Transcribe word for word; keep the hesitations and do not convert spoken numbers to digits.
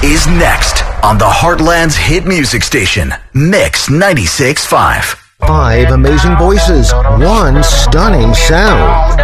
is next on the Heartland's hit music station, Mix ninety-six point five. Five amazing voices, one stunning sound.